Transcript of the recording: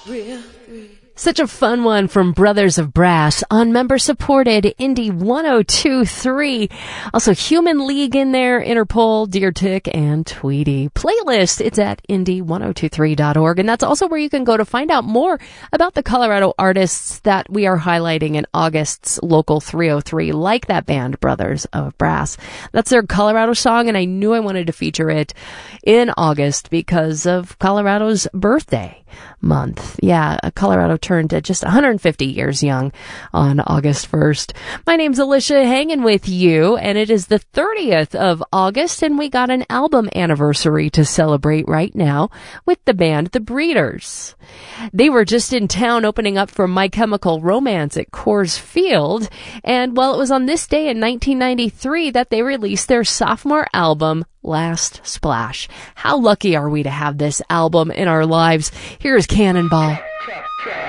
Such a fun one from Brothers of Brass on member-supported Indie 102.3. Also Human League in there, Interpol, Deer Tick, and Tweety. Playlist, it's at indie1023.org. And that's also where you can go to find out more about the Colorado artists that we are highlighting in August's Local 303, like that band, Brothers of Brass. That's their Colorado song, and I knew I wanted to feature it in August because of Colorado's birthday month. Yeah, Colorado turned just 150 years young on August 1st. My name's Alicia, hanging with you, and it is the 30th of August, and we got an album anniversary to celebrate right now with the band The Breeders. They were just in town opening up for My Chemical Romance at Coors Field, and well, it was on this day in 1993 that they released their sophomore album, Last Splash. How lucky are we to have this album in our lives? Here's Cannonball.